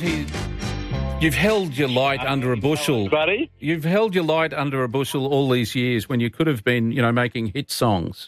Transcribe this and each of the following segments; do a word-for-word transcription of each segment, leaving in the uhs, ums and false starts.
Bertie, you've held your light under a bushel. Buddy? You've held your light under a bushel all these years when you could have been, you know, making hit songs.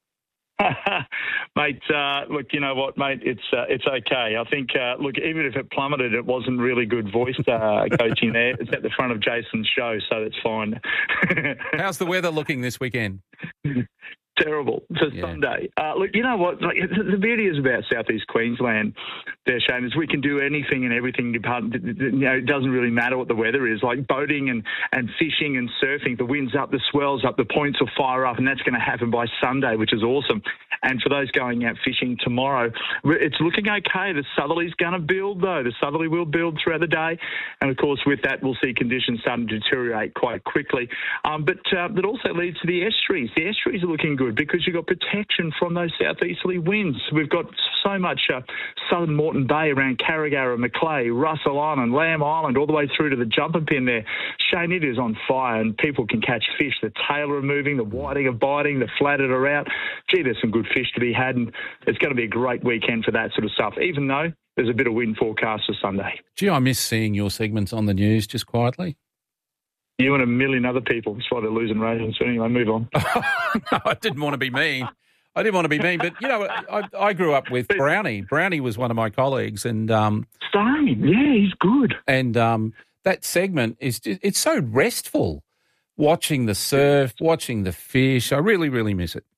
Mate, uh, look, you know what, mate? It's uh, it's okay. I think, uh, look, even if it plummeted, it wasn't really good voice uh, coaching there. It's at the front of Jason's show, so that's fine. How's the weather looking this weekend? Terrible. It's a Yeah. Sunday. Uh, look, you know what? Like, the beauty is about Southeast Queensland, there, Shane, is we can do anything and everything. You know, it doesn't really matter what the weather is. Like boating and, and fishing and surfing, the wind's up, the swell's up, the points will fire up, and that's going to happen by Sunday, which is awesome. And for those going out fishing tomorrow, it's looking okay. The southerly's going to build, though. The southerly will build throughout the day. And, of course, with that, we'll see conditions starting to deteriorate quite quickly. Um, but uh, that also leads to the estuaries. The estuaries are looking good because you've got protection from those southeasterly winds. We've got so much uh, southern Moreton Bay around Carragara, Macleay, Russell Island, Lamb Island, all the way through to the jumper pin there. Shane, it is on fire, and people can catch fish. The tail are moving, the whiting are biting, the flathead are out. Gee, there's some good fish to be had, and it's going to be a great weekend for that sort of stuff, even though there's a bit of wind forecast for Sunday. Gee, I miss seeing your segments on the news just quietly. You and a million other people. That's why they're losing ratings. So anyway, move on. No, I didn't want to be mean. I didn't want to be mean, but, you know, I, I grew up with Brownie. Brownie was one of my colleagues, and... Um, Same. Yeah, he's good. And um, that segment is just, it's so restful, watching the surf, watching the fish. I really, really miss it.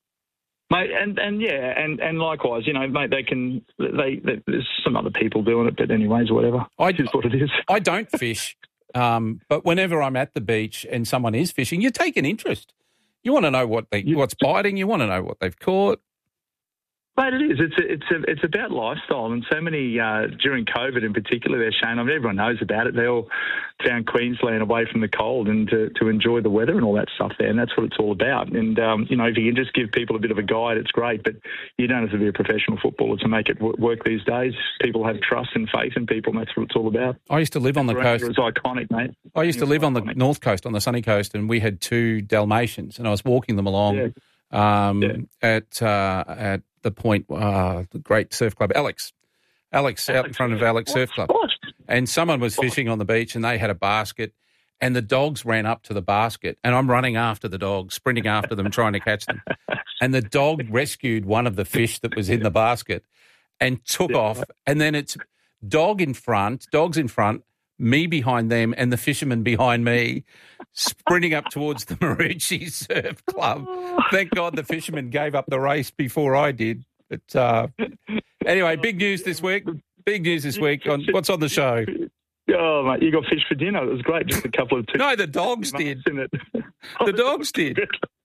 Mate, and, and yeah, and, and likewise, you know, mate, they can, they, they there's some other people doing it, but anyways, whatever. I, It is what it is. I don't fish, um, but whenever I'm at the beach and someone is fishing, you take an interest. You want to know what they, what's biting. You want to know what they've caught. Mate, it is. It's a, it's a, it's about lifestyle, and so many uh, during COVID in particular. There, Shane. I mean, everyone knows about it. They all found Queensland away from the cold and to, to enjoy the weather and all that stuff there, and that's what it's all about. And um, you know, if you can just give people a bit of a guide, it's great. But you don't have to be a professional footballer to make it w- work these days. People have trust and faith in people, and that's what it's all about. I used to live on the coast. It's iconic, mate. I used to live on the north coast, on the sunny coast, and we had two Dalmatians, and I was walking them along Yeah. um, Yeah. at uh, at the point, uh, the great surf club, Alex. Alex, out in front of Alex Surf Club. And someone was fishing on the beach, and they had a basket, and the dogs ran up to the basket, and I'm running after the dogs, sprinting after them, trying to catch them. And the dog rescued one of the fish that was in the basket and took off, and then it's dog in front, dogs in front, me behind them, and the fisherman behind me, sprinting up towards the Marucci Surf Club. Thank God the fisherman gave up the race before I did. But uh, anyway, big news this week. Big news this week. On what's on the show? Oh, mate, you got fish for dinner. It was great. Just a couple of... Two no, the dogs did. In it. The dogs did.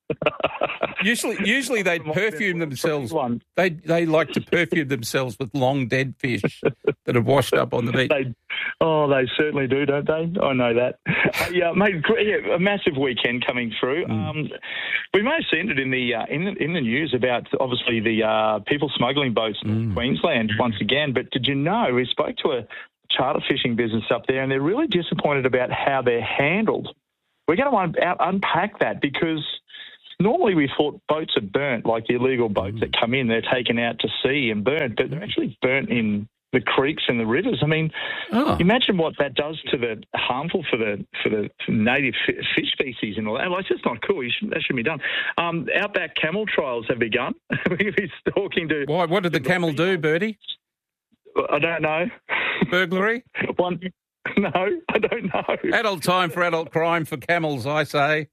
Usually, usually they perfume themselves. They they like to perfume themselves with long dead fish that have washed up on the beach. They, oh, they certainly do, don't they? I know that. Uh, yeah, mate. Yeah, a massive weekend coming through. Mm. Um, we may have seen it in the uh, in the, in the news about obviously the uh, people smuggling boats in mm. Queensland once again. But did you know we spoke to a charter fishing business up there, and they're really disappointed about how they're handled. We're going to un- out- unpack that because. Normally we thought boats are burnt, like the illegal boats that come in, they're taken out to sea and burnt, but they're actually burnt in the creeks and the rivers. I mean, oh. imagine what that does to the harmful for the for the native fish species and all that. Like, it's just not cool. You shouldn't, that shouldn't be done. Um, outback camel trials have begun. We're talking to. Why? What did the camel do, Bertie? I don't know. Burglary? One. No, I don't know. Adult time for adult crime for camels, I say.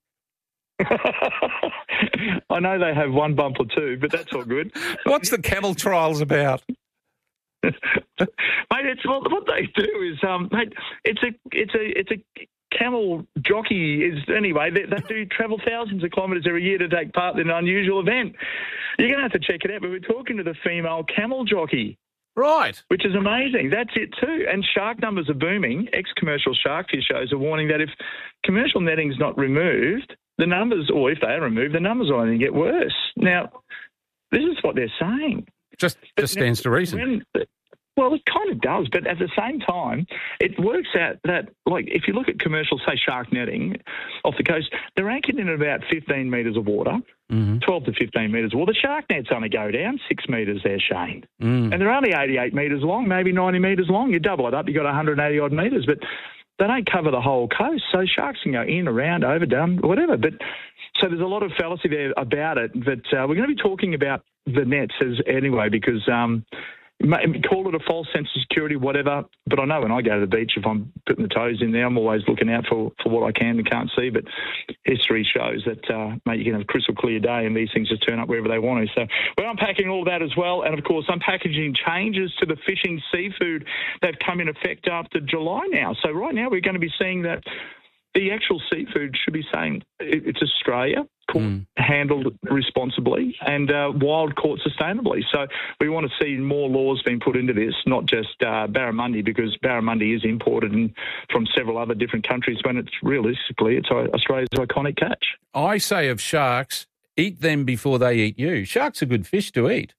I know they have one bump or two, but that's all good. What's the camel trials about? Mate, it's what, what they do is, um, mate, it's a, it's a, it's a camel jockey. Is anyway, they, they do travel thousands of kilometres every year to take part in an unusual event. You're going to have to check it out. But we're talking to the female camel jockey. Right. Which is amazing. That's it too. And shark numbers are booming. Ex-commercial shark fish shows are warning that if commercial netting's not removed, the numbers, or if they are removed, the numbers will only get worse. Now, this is what they're saying. Just, just stands to reason. When, Well, it kind of does, but at the same time, it works out that, like, if you look at commercial, say, shark netting off the coast, they're anchored in about fifteen metres of water, mm-hmm. twelve to fifteen metres of water. The shark nets only go down six metres there, Shane. Mm. And they're only eighty-eight metres long, maybe ninety metres long. You double it up, you've got one hundred eighty odd metres, but they don't cover the whole coast, so sharks can go in, around, over, down, whatever. But so there's a lot of fallacy there about it, but uh, we're going to be talking about the nets as anyway, because... Um, call it a false sense of security, whatever, but I know when I go to the beach, if I'm putting the toes in there, I'm always looking out for, for what I can and can't see, but history shows that, uh, mate, you can have a crystal clear day and these things just turn up wherever they want to. So we're unpacking all of that as well, and of course unpackaging changes to the fishing seafood that have come in effect after July now. So right now we're going to be seeing that the actual seafood should be saying it's Australia, mm. handled responsibly, and uh, wild caught sustainably. So we want to see more laws being put into this, not just uh, barramundi, because barramundi is imported in, from several other different countries when it's realistically it's Australia's iconic catch. I say of sharks, eat them before they eat you. Sharks are good fish to eat.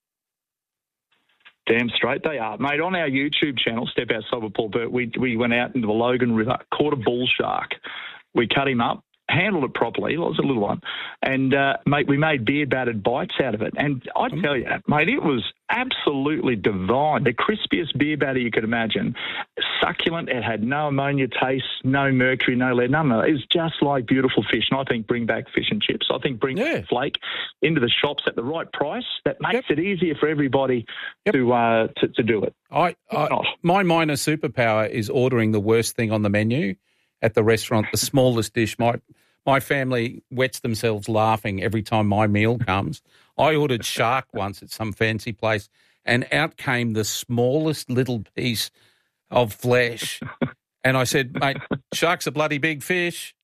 Damn straight they are. Mate, on our YouTube channel, Step Outside with Paul Burt, we, we went out into the Logan River, caught a bull shark. We cut him up, handled it properly. It was a little one. And, uh, mate, we made beer-battered bites out of it. And I tell you, mate, it was absolutely divine. The crispiest beer batter you could imagine. Succulent. It had no ammonia taste, no mercury, no lead, none of that. It was just like beautiful fish. And I think bring back fish and chips. I think bring yeah. flake into the shops at the right price. That makes yep. it easier for everybody yep. to, uh, to to do it. I, I My minor superpower is ordering the worst thing on the menu at the restaurant, the smallest dish. My my family wets themselves laughing every time my meal comes. I ordered shark once at some fancy place, and out came the smallest little piece of flesh. And I said, mate, shark's a bloody big fish.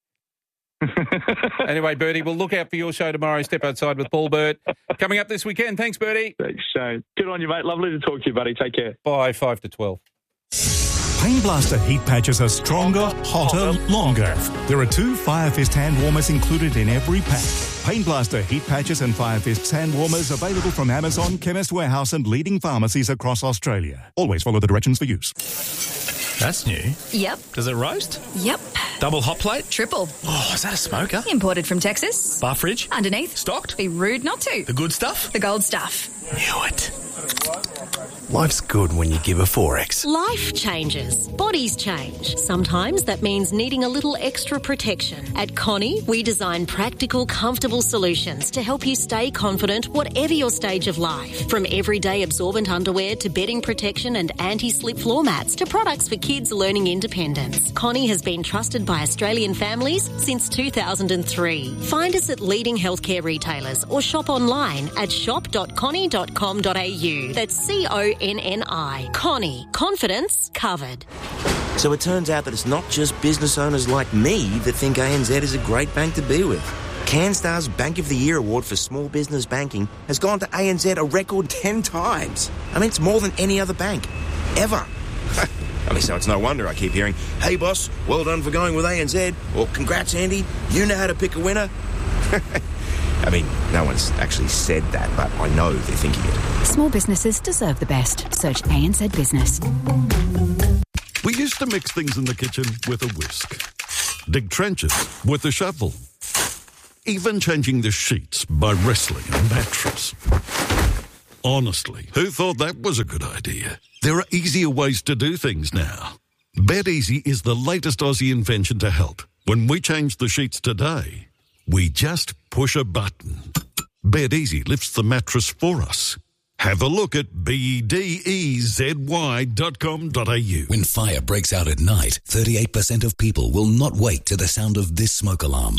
Anyway, Bertie, we'll look out for your show tomorrow, Step Outside with Paul Burt. Coming up this weekend. Thanks, Bertie. Thanks, Shane. Good on you, mate. Lovely to talk to you, buddy. Take care. Bye, five to twelve. Pain Blaster heat patches are stronger, hotter, longer. There are two Fire Fist hand warmers included in every pack. Pain Blaster heat patches and Fire Fist hand warmers available from Amazon, Chemist Warehouse and leading pharmacies across Australia. Always follow the directions for use. That's new. Yep. Does it roast? Yep. Double hot plate? Triple. Oh, is that a smoker? Imported from Texas. Bar fridge? Underneath. Stocked? Be rude not to. The good stuff? The gold stuff. Knew it. Life's good when you give a Forex. Life changes. Bodies change. Sometimes that means needing a little extra protection. At Connie, we design practical, comfortable solutions to help you stay confident whatever your stage of life. From everyday absorbent underwear to bedding protection and anti-slip floor mats to products for kids learning independence. Connie has been trusted by Australian families since two thousand three. Find us at leading healthcare retailers or shop online at shop dot connie dot com dot a u. That's C O N N I. Connie. Confidence covered. So it turns out that it's not just business owners like me that think A N Z is a great bank to be with. CanStar's Bank of the Year award for small business banking has gone to A N Z a record ten times. I mean, it's more than any other bank. Ever. I mean, so it's no wonder I keep hearing, hey, boss, well done for going with A N Z, or congrats, Andy, you know how to pick a winner. I mean, no one's actually said that, but I know they're thinking it. Small businesses deserve the best. Search A N Z Business. We used to mix things in the kitchen with a whisk, dig trenches with a shovel, even changing the sheets by wrestling a mattress. Honestly, who thought that was a good idea? There are easier ways to do things now. BedEasy is the latest Aussie invention to help. When we change the sheets today, we just push a button. BedEasy lifts the mattress for us. Have a look at B E D E Z Y dot com dot a u. When fire breaks out at night, thirty-eight percent of people will not wake to the sound of this smoke alarm.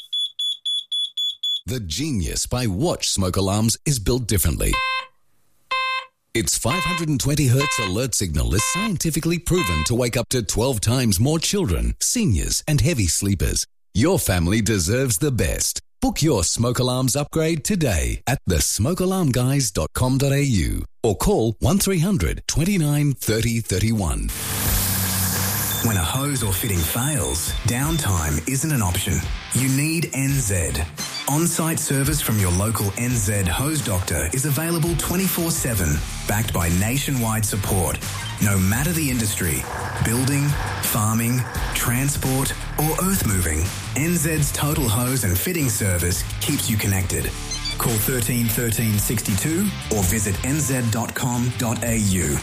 The genius by Watch smoke alarms is built differently. Its five hundred twenty hertz alert signal is scientifically proven to wake up to twelve times more children, seniors, and heavy sleepers. Your family deserves the best. Book your smoke alarms upgrade today at the smoke alarm guys dot com dot a u or call one three hundred twenty-nine thirty thirty-one. When a hose or fitting fails, downtime isn't an option. You need N Z. On-site service from your local N Z hose doctor is available twenty-four seven, backed by nationwide support. No matter the industry, building, farming, transport or earth moving, N Z's total hose and fitting service keeps you connected. Call thirteen thirteen sixty-two or visit n z dot com dot a u.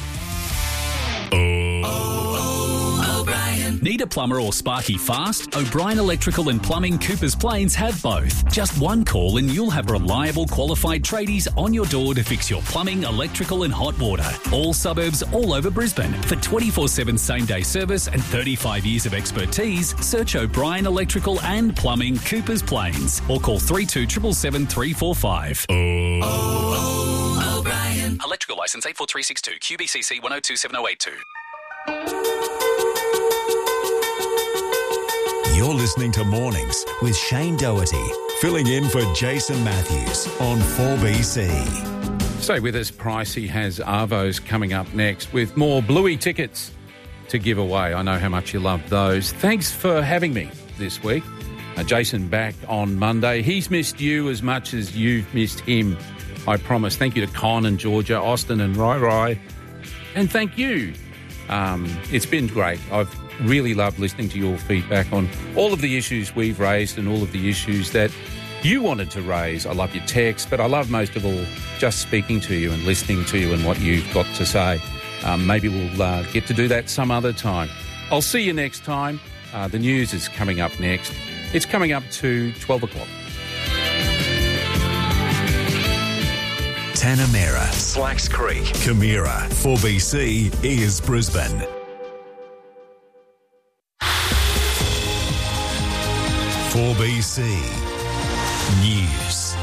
Need a plumber or sparky fast? O'Brien Electrical and Plumbing Coopers Plains have both. Just one call and you'll have reliable, qualified tradies on your door to fix your plumbing, electrical and hot water. All suburbs all over Brisbane. For twenty-four seven same-day service and thirty-five years of expertise, search O'Brien Electrical and Plumbing Coopers Plains or call three two seven seven three four five. Oh, oh, O'Brien. Electrical licence eight four three six two, Q B C C one oh two seven oh eight two. You're listening to Mornings with Shane Doherty, filling in for Jason Matthews on four B C. Stay with us. Pricey has Arvos coming up next with more Bluey tickets to give away. I know how much you love those. Thanks for having me this week. Uh, Jason back on Monday. He's missed you as much as you've missed him, I promise. Thank you to Con and Georgia, Austin and Rai Rai. And thank you. Um, it's been great. I've really loved listening to your feedback on all of the issues we've raised and all of the issues that you wanted to raise. I love your text, but I love most of all just speaking to you and listening to you and what you've got to say. Um, maybe we'll uh, get to do that some other time. I'll see you next time. Uh, the news is coming up next. It's coming up to twelve o'clock. Tanamera, Slacks Creek, Camira, four B C is Brisbane. four B C News.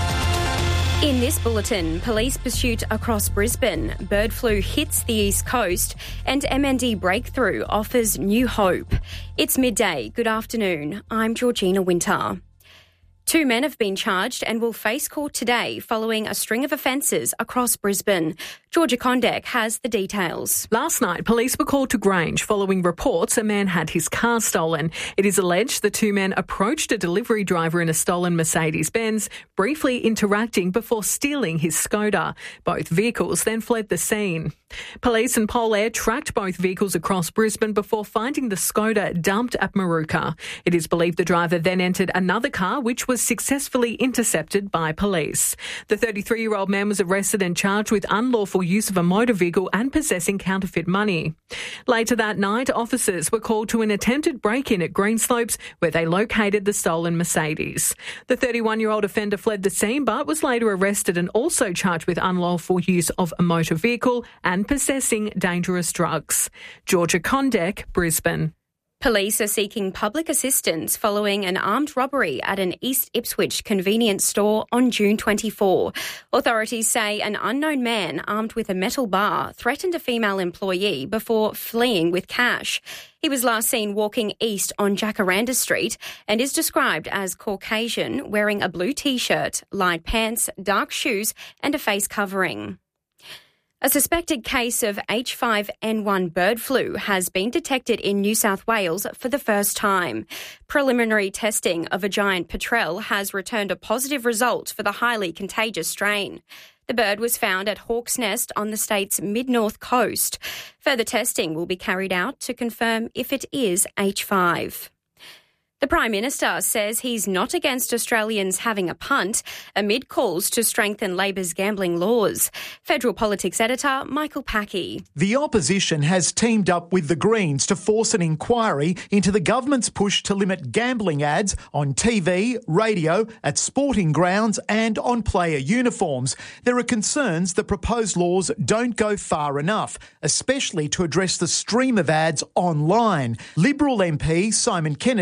In this bulletin, police pursuit across Brisbane, bird flu hits the east coast and M N D breakthrough offers new hope. It's midday. Good afternoon. I'm Georgina Winter. Two men have been charged and will face court today following a string of offences across Brisbane. Georgia Condek has the details. Last night, police were called to Grange following reports a man had his car stolen. It is alleged the two men approached a delivery driver in a stolen Mercedes-Benz, briefly interacting before stealing his Skoda. Both vehicles then fled the scene. Police and Pol Air tracked both vehicles across Brisbane before finding the Skoda dumped at Maruka. It is believed the driver then entered another car, which was successfully intercepted by police. The thirty-three-year-old man was arrested and charged with unlawful use of a motor vehicle and possessing counterfeit money. Later that night, officers were called to an attempted break-in at Greenslopes where they located the stolen Mercedes. The thirty-one-year-old offender fled the scene but was later arrested and also charged with unlawful use of a motor vehicle and possessing dangerous drugs. Georgia Condek, Brisbane. Police are seeking public assistance following an armed robbery at an East Ipswich convenience store on June twenty-fourth. Authorities say an unknown man armed with a metal bar threatened a female employee before fleeing with cash. He was last seen walking east on Jacaranda Street and is described as Caucasian, wearing a blue T-shirt, light pants, dark shoes and a face covering. A suspected case of H five N one bird flu has been detected in New South Wales for the first time. Preliminary testing of a giant petrel has returned a positive result for the highly contagious strain. The bird was found at Hawk's Nest on the state's mid-north coast. Further testing will be carried out to confirm if it is H five. The Prime Minister says he's not against Australians having a punt amid calls to strengthen Labor's gambling laws. Federal Politics Editor Michael Packey. The opposition has teamed up with the Greens to force an inquiry into the government's push to limit gambling ads on T V, radio, at sporting grounds and on player uniforms. There are concerns the proposed laws don't go far enough, especially to address the stream of ads online. Liberal M P Simon Kennedy believes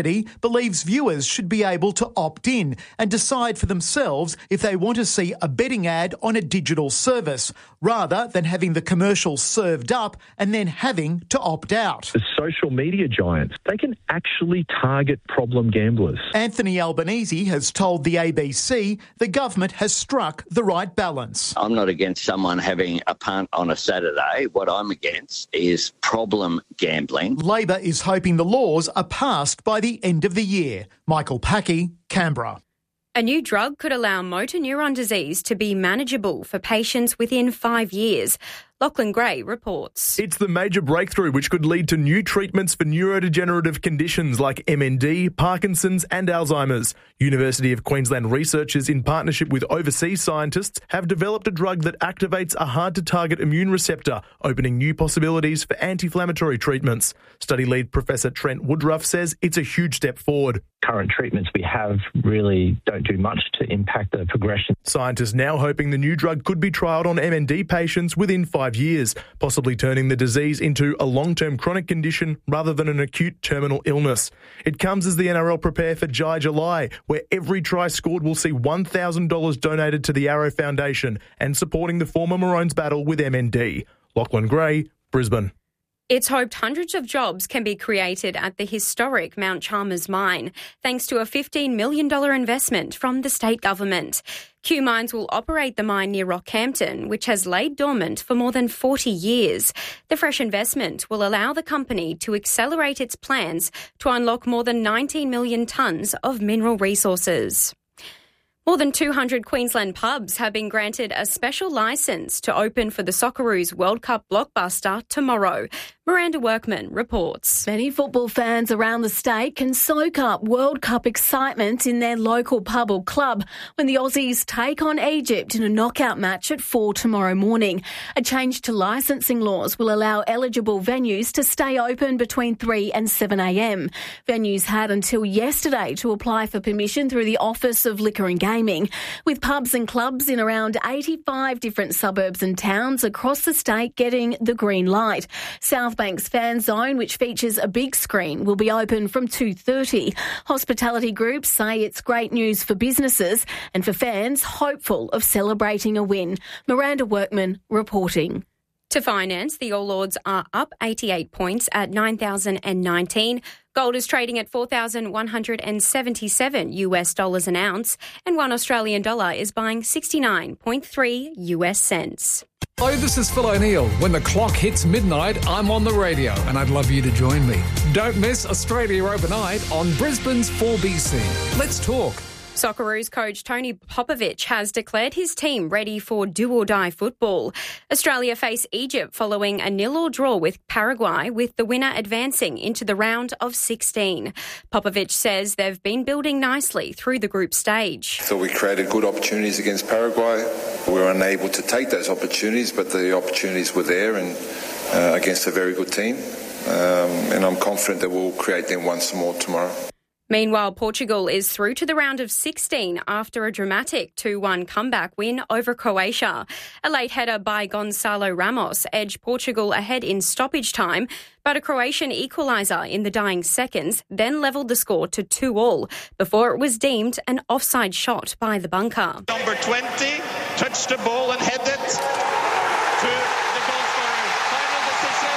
believes viewers should be able to opt in and decide for themselves if they want to see a betting ad on a digital service, rather than having the commercial served up and then having to opt out. The social media giants, they can actually target problem gamblers. Anthony Albanese has told the A B C the government has struck the right balance. I'm not against someone having a punt on a Saturday. What I'm against is problem gambling. Labor is hoping the laws are passed by the end of the year. Michael Packey, Canberra. A new drug could allow motor neuron disease to be manageable for patients within five years. Lachlan Gray reports. It's the major breakthrough which could lead to new treatments for neurodegenerative conditions like M N D, Parkinson's and Alzheimer's. University of Queensland researchers in partnership with overseas scientists have developed a drug that activates a hard-to-target immune receptor, opening new possibilities for anti-inflammatory treatments. Study lead Professor Trent Woodruff says it's a huge step forward. Current treatments we have really don't do much to impact the progression. Scientists now hoping the new drug could be trialled on M N D patients within five years, possibly turning the disease into a long-term chronic condition rather than an acute terminal illness. It comes as the N R L prepare for Jai July, where every try scored will see one thousand dollars donated to the Arrow Foundation and supporting the former Maroons battle with M N D. Lachlan Gray, Brisbane. It's hoped hundreds of jobs can be created at the historic Mount Chalmers mine, thanks to a fifteen million dollars investment from the state government. Q Mines will operate the mine near Rockhampton, which has laid dormant for more than forty years. The fresh investment will allow the company to accelerate its plans to unlock more than nineteen million tonnes of mineral resources. More than two hundred Queensland pubs have been granted a special licence to open for the Socceroos World Cup blockbuster tomorrow. Miranda Workman reports. Many football fans around the state can soak up World Cup excitement in their local pub or club when the Aussies take on Egypt in a knockout match at four tomorrow morning. A change to licensing laws will allow eligible venues to stay open between three and seven a m. Venues had until yesterday to apply for permission through the Office of Liquor and Gaming, with pubs and clubs in around eighty-five different suburbs and towns across the state getting the green light. South Bank's Fan Zone, which features a big screen, will be open from two thirty. Hospitality groups say it's great news for businesses and for fans hopeful of celebrating a win. Miranda Workman reporting. To finance, the All Ords are up eighty-eight points at nine thousand nineteen. Gold is trading at four thousand one hundred seventy-seven US dollars an ounce, and one Australian dollar is buying sixty-nine point three US cents. Hello, this is Phil O'Neill. When the clock hits midnight, I'm on the radio, and I'd love you to join me. Don't miss Australia Overnight on Brisbane's four B C. Let's talk. Socceroos coach Tony Popovic has declared his team ready for do-or-die football. Australia face Egypt following a nil-all draw with Paraguay, with the winner advancing into the round of sixteen. Popovic says they've been building nicely through the group stage. So we created good opportunities against Paraguay. We were unable to take those opportunities, but the opportunities were there and uh, against a very good team. Um, and I'm confident that we'll create them once more tomorrow. Meanwhile, Portugal is through to the round of sixteen after a dramatic two one comeback win over Croatia. A late header by Gonçalo Ramos edged Portugal ahead in stoppage time, but a Croatian equaliser in the dying seconds then levelled the score to two all before it was deemed an offside shot by the bunker. Number twenty touched the ball and headed to the goal scorer. Final decision,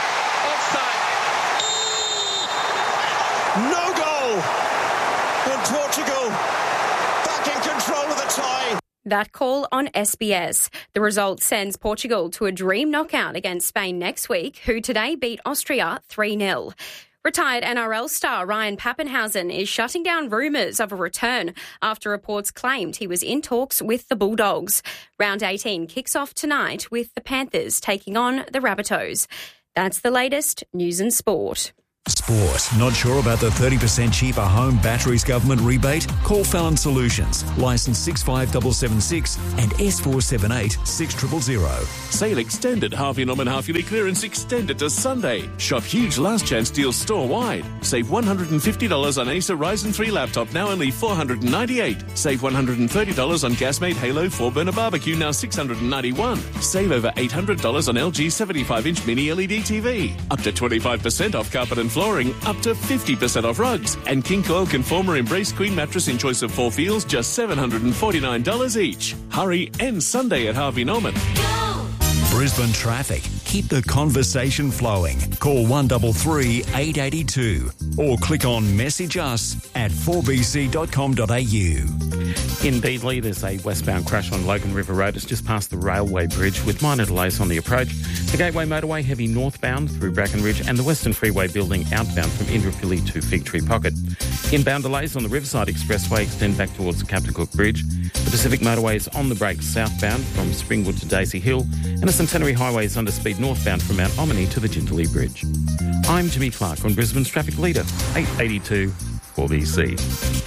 offside. No goal! And Portugal back in control of the tie. That call on S B S. The result sends Portugal to a dream knockout against Spain next week, who today beat Austria three nil. Retired N R L star Ryan Pappenhausen is shutting down rumours of a return after reports claimed he was in talks with the Bulldogs. Round eighteen kicks off tonight with the Panthers taking on the Rabbitohs. That's the latest news and sport. Sport. Not sure about the thirty percent cheaper home batteries government rebate? Call Fallon Solutions. Licence six five seven seven six and S four seven eight six zero zero zero. Sale extended. Half-year nomin, half-yearly clearance extended to Sunday. Shop huge last chance deals store-wide. Save one hundred fifty dollars on Acer Ryzen three laptop, now only four hundred ninety-eight dollars. Save one hundred thirty dollars on Gasmate Halo four-burner barbecue, now six hundred ninety-one dollars. Save over eight hundred dollars on L G seventy-five inch mini L E D T V. Up to twenty-five percent off carpet and flooring flooring up to fifty percent off rugs. And King Coil Conformer Embrace Queen mattress in choice of four feels, just seven hundred forty-nine dollars each. Hurry, ends Sunday at Harvey Norman. Brisbane traffic. Keep the conversation flowing. Call one three three, eight eight two or click on message us at four b c dot com dot a u. In Beedley, there's a westbound crash on Logan River Road. It's just past the railway bridge with minor delays on the approach. The Gateway Motorway heavy northbound through Brackenridge and the Western Freeway building outbound from Indooroopilly to Fig Tree Pocket. Inbound delays on the Riverside Expressway extend back towards the Captain Cook Bridge. The Pacific Motorway is on the brakes southbound from Springwood to Daisy Hill, and the Centenary Highway is under speed northbound from Mount Omni to the Jindalee Bridge. I'm Jimmy Clark on Brisbane's Traffic Leader, eight eighty-two four B C.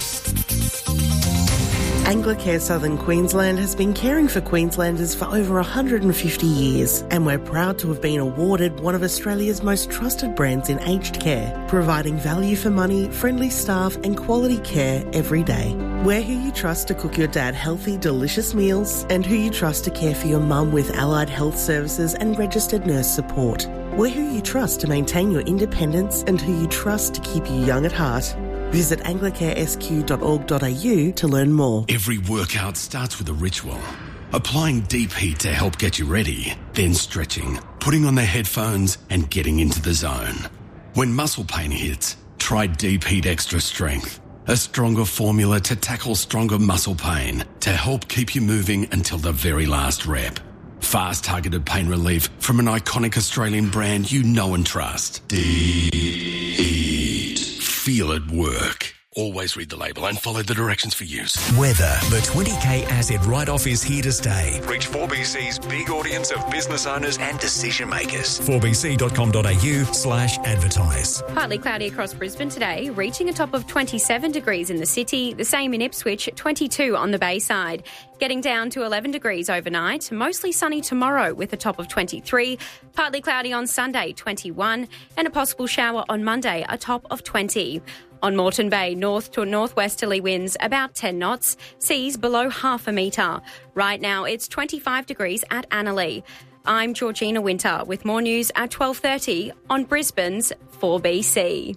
Anglicare Southern Queensland has been caring for Queenslanders for over one hundred fifty years, and we're proud to have been awarded one of Australia's most trusted brands in aged care, providing value for money, friendly staff and quality care every day. We're who you trust to cook your dad healthy, delicious meals, and who you trust to care for your mum with allied health services and registered nurse support. We're who you trust to maintain your independence and who you trust to keep you young at heart. Visit anglicare s q dot org dot a u to learn more. Every workout starts with a ritual. Applying deep heat to help get you ready, then stretching, putting on the headphones and getting into the zone. When muscle pain hits, try Deep Heat Extra Strength, a stronger formula to tackle stronger muscle pain to help keep you moving until the very last rep. Fast targeted pain relief from an iconic Australian brand you know and trust. Deep Heat. Feel it work. Always read the label and follow the directions for use. Weather. The twenty k asset write-off is here to stay. Reach four B C's big audience of business owners and decision makers. four b c dot com dot a u slash advertise. Partly cloudy across Brisbane today, reaching a top of twenty-seven degrees in the city, the same in Ipswich, twenty-two on the Bayside. Getting down to eleven degrees overnight, mostly sunny tomorrow with a top of twenty-three, partly cloudy on Sunday, twenty-one, and a possible shower on Monday, a top of twenty. On Moreton Bay, north to northwesterly winds about ten knots, seas below half a metre. Right now it's twenty-five degrees at Annerley. I'm Georgina Winter with more news at twelve thirty on Brisbane's four B C.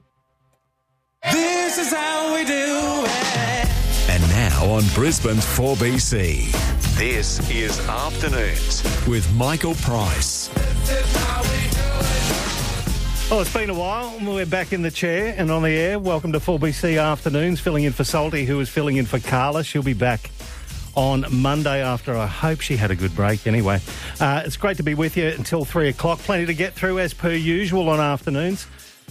This is how we do it. And now on Brisbane's four B C, this is Afternoons with Michael Price. This is how we do it. Well, it's been a while. We're back in the chair and on the air. Welcome to four B C Afternoons, filling in for Salty, who is filling in for Carla. She'll be back on Monday after I hope she had a good break anyway. Uh, it's great to be with you until three o'clock. Plenty to get through as per usual on Afternoons.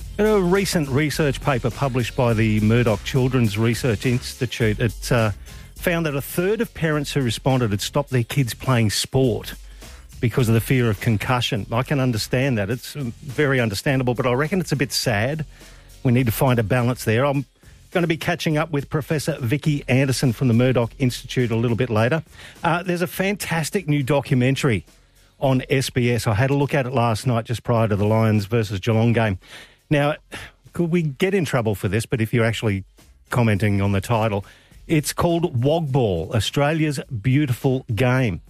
A recent research paper published by the Murdoch Children's Research Institute, it uh, found that a third of parents who responded had stopped their kids playing sport because of the fear of concussion. I can understand that. It's very understandable, but I reckon it's a bit sad. We need to find a balance there. I'm going to be catching up with Professor Vicky Anderson from the Murdoch Institute a little bit later. Uh, there's a fantastic new documentary on S B S. I had a look at it last night just prior to the Lions versus Geelong game. Now, could we get in trouble for this, but if you're actually commenting on the title, it's called Wogball, Australia's Beautiful Game.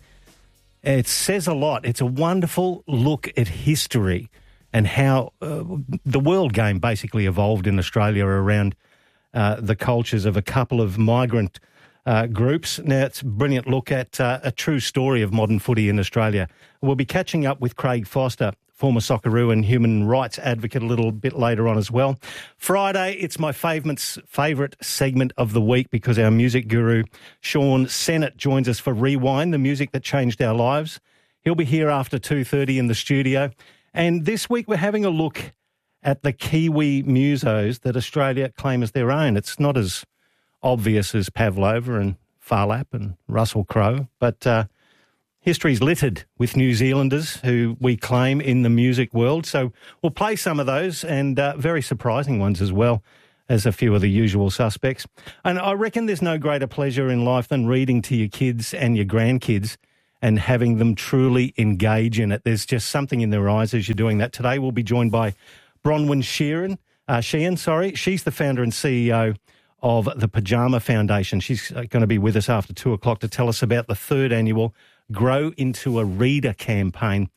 It says a lot. It's a wonderful look at history and how uh, the world game basically evolved in Australia around uh, the cultures of a couple of migrant uh, groups. Now, it's a brilliant look at uh, a true story of modern footy in Australia. We'll be catching up with Craig Foster, former Socceroo and human rights advocate, a little bit later on as well. Friday, it's my favourite favourite segment of the week because our music guru, Sean Sennett, joins us for Rewind, the music that changed our lives. He'll be here after two thirty in the studio. And this week we're having a look at the Kiwi musos that Australia claim as their own. It's not as obvious as Pavlova and Farlap and Russell Crowe, but uh, history's littered with New Zealanders who we claim in the music world. So we'll play some of those and uh, very surprising ones as well as a few of the usual suspects. And I reckon there's no greater pleasure in life than reading to your kids and your grandkids and having them truly engage in it. There's just something in their eyes as you're doing that. Today we'll be joined by Bronwyn Sheehan. Uh, Sheehan, sorry. She's the founder and C E O of the Pyjama Foundation. She's going to be with us after two o'clock to tell us about the third annual Grow Into a Reader campaign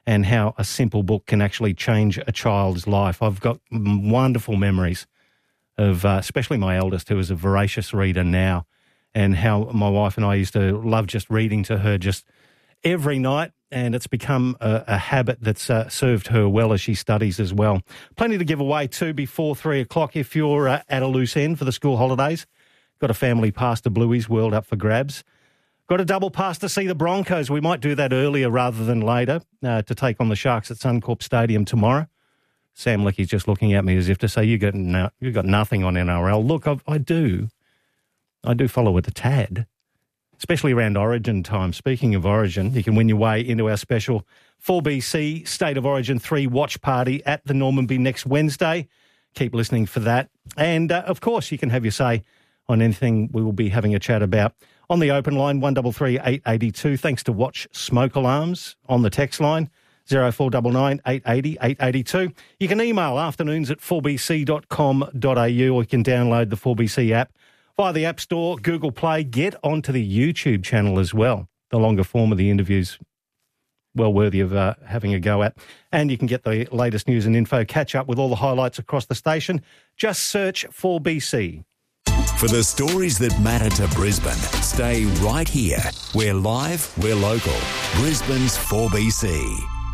and how a simple book can actually change a child's life. I've got wonderful memories of, uh, especially my eldest, who is a voracious reader now, and how my wife and I used to love just reading to her just every night, and it's become a, a habit that's uh, served her well as she studies as well. Plenty to give away too before three o'clock if you're uh, at a loose end for the school holidays. Got a family pass to Bluey's World up for grabs. Got a double pass to see the Broncos. We might do that earlier rather than later uh, to take on the Sharks at Suncorp Stadium tomorrow. Sam Lecky's just looking at me as if to say, you got, no, you got nothing on N R L. Look, I, I do. I do follow it a tad, especially around Origin time. Speaking of Origin, you can win your way into our special four B C State of Origin three watch party at the Normanby next Wednesday. Keep listening for that. And, uh, of course, you can have your say on anything we will be having a chat about on the open line, one three three, eight eight two. Thanks to Watch Smoke Alarms on the text line, zero four nine nine, eight eight zero, eight eight two. You can email afternoons at four b c dot com dot a u, or you can download the four B C app via the App Store, Google Play. Get onto the YouTube channel as well. The longer form of the interviews, well worthy of uh, having a go at. And you can get the latest news and info, catch up with all the highlights across the station. Just search four B C. For the stories that matter to Brisbane, stay right here. We're live, we're local. Brisbane's four B C.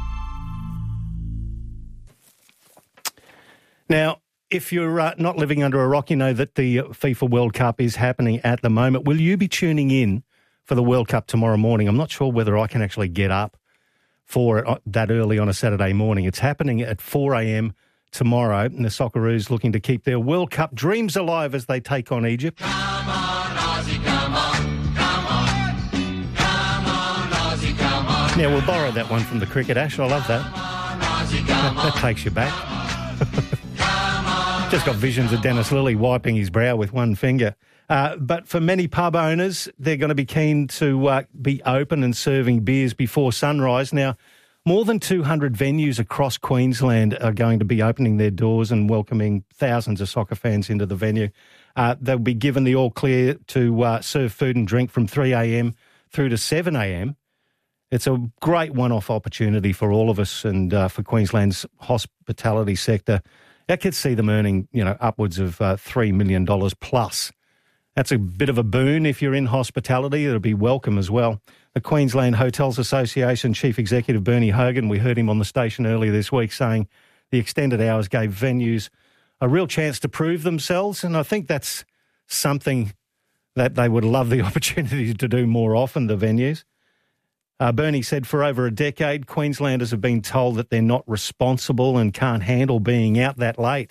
Now, if you're uh, not living under a rock, you know that the FIFA World Cup is happening at the moment. Will you be tuning in for the World Cup tomorrow morning? I'm not sure whether I can actually get up for it that early on a Saturday morning. It's happening at four a.m. tomorrow, and the Socceroos looking to keep their World Cup dreams alive as they take on Egypt. Come on, Aussie, come on, come on, come on, Aussie, come on. Now, we'll borrow that one from the cricket, Ash. I love that. Come on, Aussie, That, come that on. takes you back. Come on, Just got visions of Dennis Lilly wiping his brow with one finger. Uh, but for many pub owners, they're going to be keen to uh, be open and serving beers before sunrise. Now, more than two hundred venues across Queensland are going to be opening their doors and welcoming thousands of soccer fans into the venue. Uh, they'll be given the all clear to uh, serve food and drink from three a.m. through to seven a.m. It's a great one-off opportunity for all of us and uh, for Queensland's hospitality sector. I could see them earning, you know, upwards of uh, three million dollars plus. That's a bit of a boon if you're in hospitality. It'll be welcome as well. The Queensland Hotels Association Chief Executive Bernie Hogan, we heard him on the station earlier this week saying the extended hours gave venues a real chance to prove themselves, and I think that's something that they would love the opportunity to do more often, the venues. Uh, Bernie said for over a decade, Queenslanders have been told that they're not responsible and can't handle being out that late.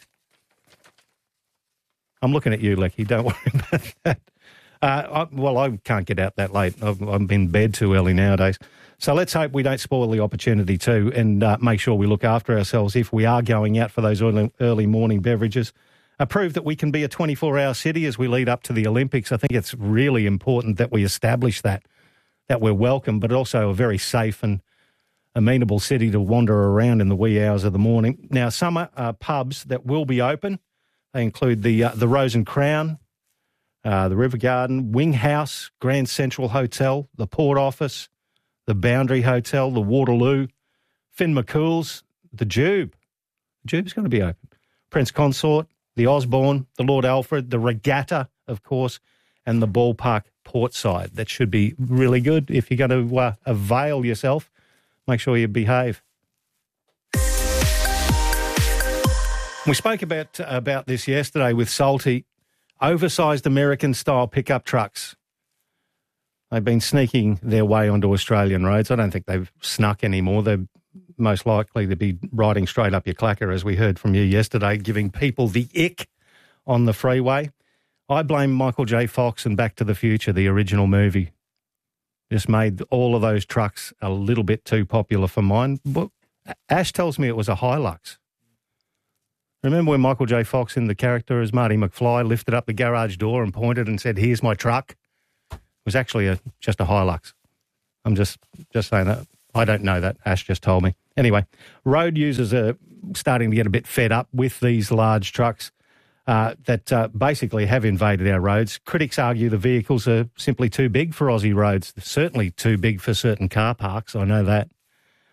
I'm looking at you, Lecky. Don't worry about that. Uh, I, well, I can't get out that late. I've, I'm in bed too early nowadays. So let's hope we don't spoil the opportunity too, and uh, make sure we look after ourselves if we are going out for those early, early morning beverages. Uh, prove that we can be a twenty-four hour city as we lead up to the Olympics. I think it's really important that we establish that, that we're welcome, but also a very safe and amenable city to wander around in the wee hours of the morning. Now, some uh, pubs that will be open, they include the uh, the Rose and Crown, uh, the River Garden, Wing House, Grand Central Hotel, the Port Office, the Boundary Hotel, the Waterloo, Finn McCool's, the Jube. The Jube's going to be open. Prince Consort, the Osborne, the Lord Alfred, the Regatta, of course, and the Ballpark Portside. That should be really good. If you're going to uh, avail yourself, make sure you behave. We spoke about about this yesterday with Salty. Oversized American-style pickup trucks. They've been sneaking their way onto Australian roads. I don't think they've snuck anymore. They're most likely to be riding straight up your clacker, as we heard from you yesterday, giving people the ick on the freeway. I blame Michael J. Fox and Back to the Future, the original movie. Just made all of those trucks a little bit too popular for mine. But Ash tells me it was a Hilux. Remember when Michael J. Fox in the character as Marty McFly lifted up the garage door and pointed and said, "Here's my truck"? It was actually a, just a Hilux. I'm just, just saying that. I don't know that. Ash just told me. Anyway, road users are starting to get a bit fed up with these large trucks uh, that uh, basically have invaded our roads. Critics argue the vehicles are simply too big for Aussie roads. They're certainly too big for certain car parks. I know that.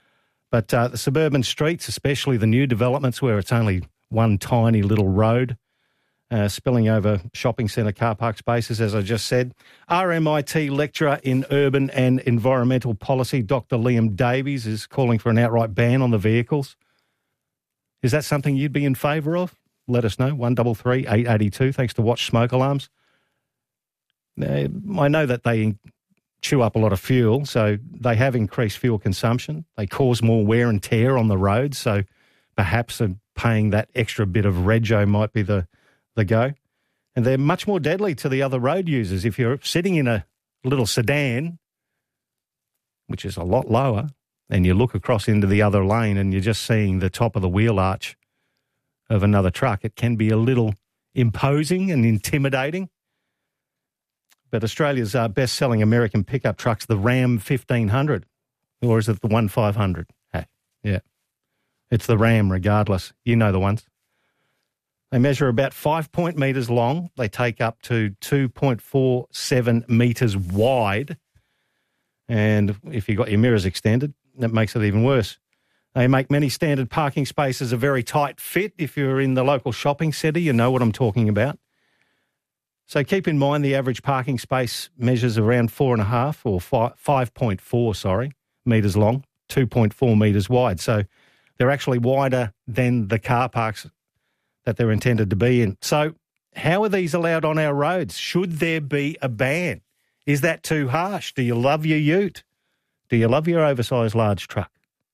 But uh, the suburban streets, especially the new developments where it's only one tiny little road, uh, spilling over shopping centre car park spaces, as I just said. R M I T lecturer in urban and environmental policy, Doctor Liam Davies, is calling for an outright ban on the vehicles. Is that something you'd be in favour of? Let us know, one three three, eight eight two, thanks to Watch Smoke Alarms. Uh, I know that they chew up a lot of fuel, so they have increased fuel consumption. They cause more wear and tear on the road, so perhaps uh, paying that extra bit of rego might be the, the go. And they're much more deadly to the other road users. If you're sitting in a little sedan, which is a lot lower, and you look across into the other lane and you're just seeing the top of the wheel arch of another truck, it can be a little imposing and intimidating. But Australia's uh, best-selling American pickup truck's the Ram fifteen hundred, or is it the one five hundred? Hey, yeah, it's the Ram regardless. You know the ones. They measure about five point metres long. They take up to two point four seven metres wide. And if you've got your mirrors extended, that makes it even worse. They make many standard parking spaces a very tight fit. If you're in the local shopping centre, you know what I'm talking about. So keep in mind the average parking space measures around four and a half or five point four, sorry, metres long, two point four metres wide. So they're actually wider than the car parks that they're intended to be in. So how are these allowed on our roads? Should there be a ban? Is that too harsh? Do you love your ute? Do you love your oversized large truck?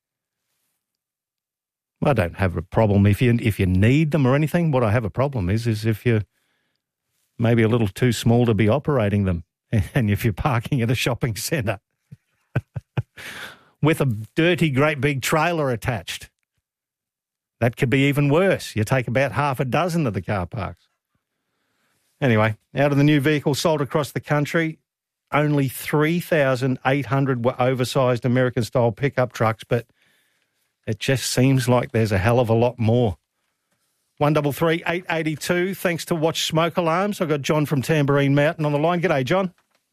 I don't have a problem if you if you need them or anything. What I have a problem is is if you're maybe a little too small to be operating them, and if you're parking at a shopping centre with a dirty, great big trailer attached. That could be even worse. You take about half a dozen of the car parks. Anyway, out of the new vehicles sold across the country, only three thousand eight hundred were oversized American-style pickup trucks, but it just seems like there's a hell of a lot more. one three three, eight eight two, thanks to Watch Smoke Alarms. I've got John from Tamborine Mountain on the line. G'day, John.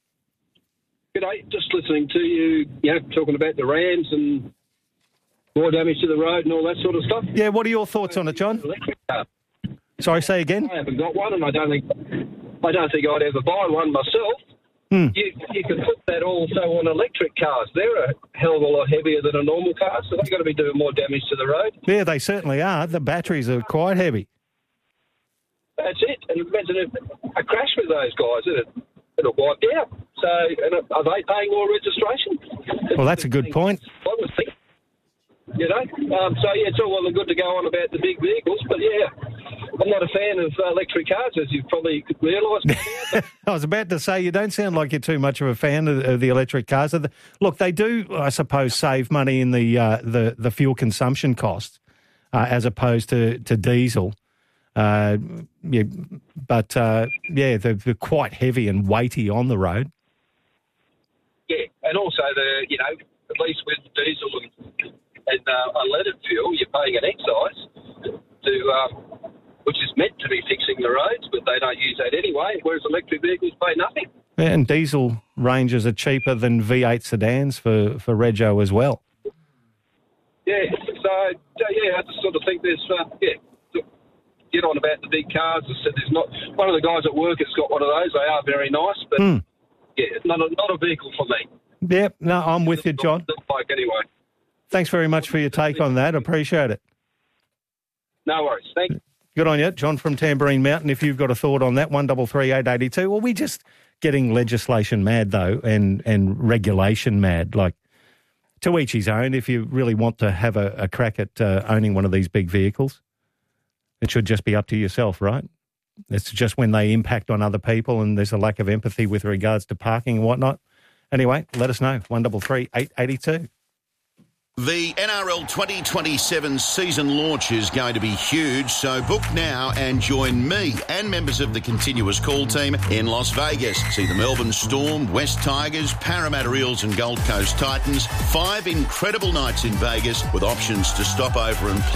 G'day. Just listening to you, you know, talking about the Rams and more damage to the road and all that sort of stuff. Yeah, what are your thoughts on it, John? Electric car. Sorry, say again? I haven't got one, and I don't think I don't think I'd ever buy one myself. Hmm. You, you can put that also on electric cars. They're a hell of a lot heavier than a normal car, so they've got to be doing more damage to the road. Yeah, they certainly are. The batteries are quite heavy. That's it. And imagine if a crash with those guys, it'll, it'll wipe out. So, and are they paying more registration? Well, that's a good point. I would think. You know? Um, so, yeah, it's all well and good to go on about the big vehicles, but, yeah, I'm not a fan of uh, electric cars, as you've probably realised. I was about to say, you don't sound like you're too much of a fan of, of the electric cars. Look, they do, I suppose, save money in the uh, the, the fuel consumption costs uh, as opposed to, to diesel. Uh, yeah, but, uh, yeah, they're, they're quite heavy and weighty on the road. Yeah, and also, the you know, at least with diesel and, and uh, unleaded fuel, you're paying an excise to... Um, which is meant to be fixing the roads, but they don't use that anyway, whereas electric vehicles pay nothing. Yeah, and diesel ranges are cheaper than V eight sedans for, for rego as well. Yeah, so, yeah, I just sort of think there's, uh, yeah, get on about the big cars. I said there's not, one of the guys at work has got one of those. They are very nice, but, hmm. yeah, not a, not a vehicle for me. Yep, no, I'm with you, John. Like anyway. Thanks very much for your take on that. Appreciate it. No worries. Thank you. Good on you, John from Tamborine Mountain. If you've got a thought on that, one three three, eight eight two. Well, we're just getting legislation mad, though, and, and regulation mad. Like, to each his own. If you really want to have a, a crack at uh, owning one of these big vehicles, it should just be up to yourself, right? It's just when they impact on other people and there's a lack of empathy with regards to parking and whatnot. Anyway, let us know, one three three, eight eight two. The N R L twenty twenty-seven season launch is going to be huge, so book now and join me and members of the continuous call team in Las Vegas. See the Melbourne Storm, West Tigers, Parramatta Eels and Gold Coast Titans. Five incredible nights in Vegas with options to stop over and play